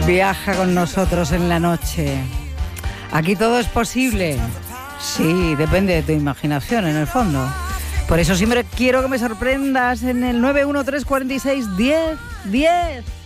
Viaja con nosotros en la noche. Aquí todo es posible. Sí, depende de tu imaginación, en el fondo. Por eso siempre quiero que me sorprendas en el 913461010.